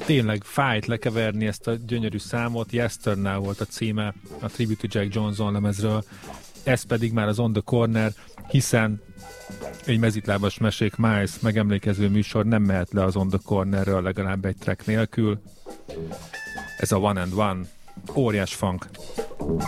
tényleg fájt lekeverni ezt a gyönyörű számot. Yesterday volt a címe a Tribute to Jack Johnson lemezről, ez pedig már az On the Corner, hiszen egy mezitlábas mesék Miles megemlékező műsor nem mehet le az On the Cornerről legalább egy track nélkül. Ez a One and One, óriás funk.